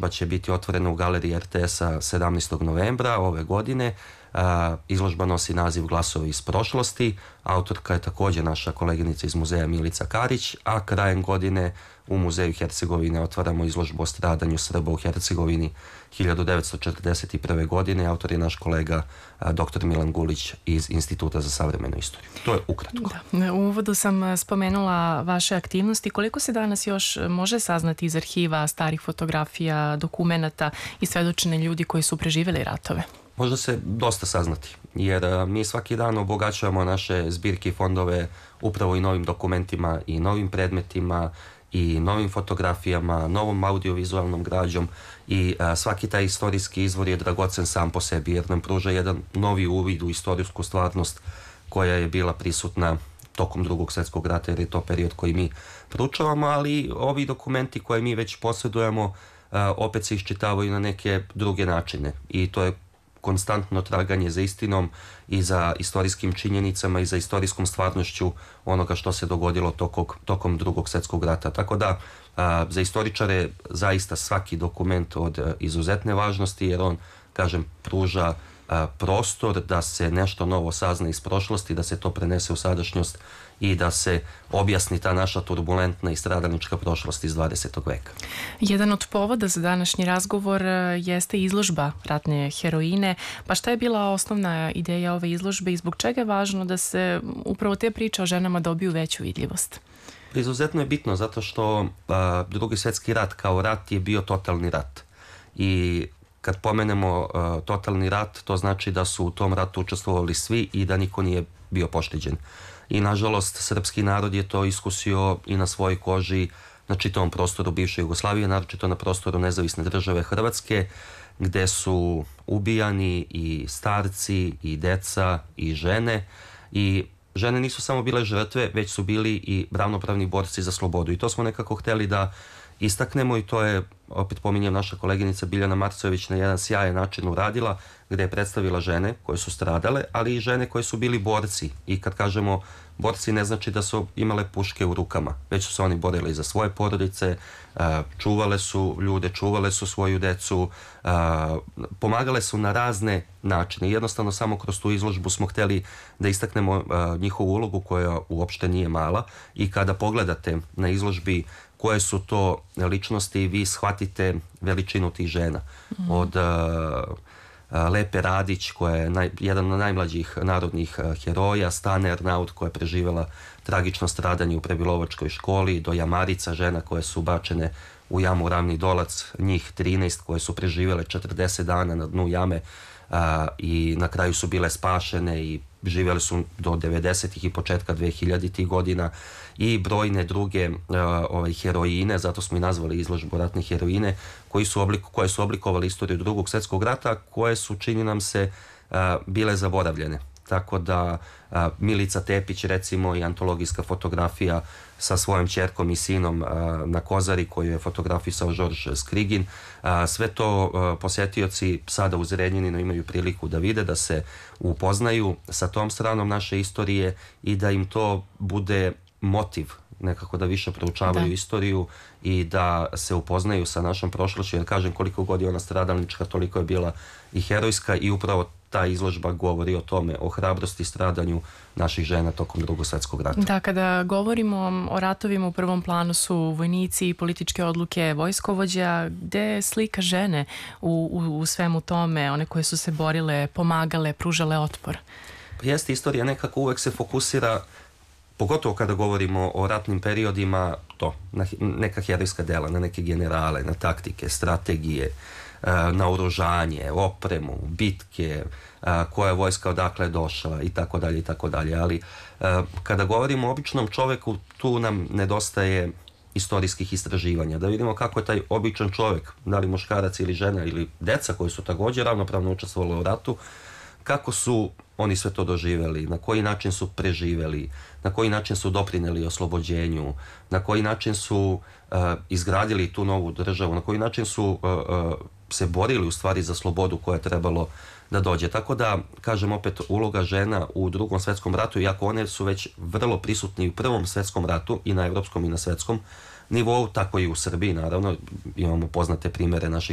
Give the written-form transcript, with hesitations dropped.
izložba će biti otvorena u galeriji RTS-a 17. novembra ove godine. Izložba nosi naziv Glasovi iz prošlosti. Autorka je također naša koleginica iz muzeja Milica Karić, a krajem godine u Muzeju Hercegovine otvaramo izložbu o stradanju Srba u Hercegovini 1941. godine. Autor je naš kolega dr. Milan Gulić iz Instituta za savremenu istoriju. To je ukratko. Da. U uvodu sam spomenula vaše aktivnosti. Koliko se danas još može saznati iz arhiva starih fotografija, dokumenata i svedočene ljudi koji su preživjeli ratove? Može se dosta saznati, jer mi svaki dan obogaćujemo naše zbirke i fondove upravo i novim dokumentima i novim predmetima i novim fotografijama, novom audiovizualnom građom i svaki taj istorijski izvor je dragocen sam po sebi jer nam pruža jedan novi uvid u istorijsku stvarnost koja je bila prisutna tokom Drugog svjetskog rata jer je to period koji mi proučavamo, ali ovi dokumenti koje mi već posjedujemo opet se iščitavaju na neke druge načine i to je konstantno traganje za istinom i za istorijskim činjenicama i za istorijskom stvarnošću onoga što se dogodilo tokom Drugog svjetskog rata. Tako da za istoričare zaista svaki dokument od izuzetne važnosti jer on, kažem, pruža prostor da se nešto novo sazna iz prošlosti, da se to prenese u sadašnjost i da se objasni ta naša turbulentna i stradalnička prošlost iz 20. veka. Jedan od povoda za današnji razgovor jeste izložba ratne heroine. Pa šta je bila osnovna ideja ove izložbe i zbog čega je važno da se upravo te priče o ženama dobiju veću vidljivost? Izuzetno je bitno zato što Drugi svjetski rat kao rat je bio totalni rat. I kad pomenemo totalni rat, to znači da su u tom ratu učestvovali svi i da niko nije bio pošteđen. I nažalost, srpski narod je to iskusio i na svojoj koži na čitavom prostoru bivše Jugoslavije, naročito na prostoru nezavisne države Hrvatske, gde su ubijani i starci, i deca, i žene. I žene nisu samo bile žrtve, već su bili i ravnopravni borci za slobodu. I to smo nekako hteli da istaknemo i to je, opet pominjem, naša koleginica Biljana Marcović na jedan sjajan način uradila, gde je predstavila žene koje su stradale, ali i žene koje su bili borci. I kad kažemo borci, ne znači da su imale puške u rukama, već su se oni borili za svoje porodice, čuvale su ljude, čuvale su svoju decu, pomagale su na razne načine. Jednostavno samo kroz tu izložbu smo hteli da istaknemo njihovu ulogu koja uopšte nije mala i kada pogledate na izložbi koje su to ličnosti, vi shvatite veličinu tih žena. Od Lepe Radić, koja je jedan od najmlađih narodnih heroja, Stane Arnaut, koja je preživjela tragično stradanje u Prebilovačkoj školi, do Jamarica, žena koje su bačene u jamu Ravni Dolac, njih 13 koje su preživjele 40 dana na dnu jame i na kraju su bile spašene i živjeli su do 90-ih i početka 2000-ih godina i brojne druge heroine, zato smo i nazvali izložbu ratne heroine, koje su oblikovali istoriju Drugog svjetskog rata, koje su, čini nam se, bile zaboravljene. Tako da Milica Tepić, recimo, i antologijska fotografija sa svojom ćerkom i sinom na Kozari, koju je fotografisao Žorž Skrigin. Sve to posjetioci sada u Zrenjaninu imaju priliku da vide, da se upoznaju sa tom stranom naše istorije i da im to bude motiv nekako da više proučavaju istoriju i da se upoznaju sa našom prošlošću, jer kažem, koliko god je ona stradalnička, toliko je bila i herojska i upravo ta izložba govori o tome, o hrabrosti i stradanju naših žena tokom Drugog svjetskog rata. Da, kada govorimo o ratovima, u prvom planu su vojnici i političke odluke vojskovođa. Gde je slika žene u svemu tome, one koje su se borile, pomagale, pružale otpor? Pa jeste, istorija nekako uvek se fokusira, pogotovo kada govorimo o ratnim periodima, na neka herojska dela, na neke generale, na taktike, strategije, na oružanje, opremu, bitke, koja je vojska odakle došla i tako dalje i tako dalje. Ali kada govorimo o običnom čoveku, tu nam nedostaje istorijskih istraživanja, da vidimo kako je taj običan čovek, da li muškarac ili žena ili deca koji su također ravnopravno učestvovali u ratu, kako su oni sve to doživjeli, na koji način su preživjeli, na koji način su doprineli oslobođenju, na koji način su izgradili tu novu državu, na koji način su se borili u stvari za slobodu koja je trebalo da dođe. Tako da, kažem opet, uloga žena u Drugom svjetskom ratu, iako one su već vrlo prisutni u Prvom svjetskom ratu i na evropskom i na svjetskom nivou, tako i u Srbiji, naravno, imamo poznate primere naših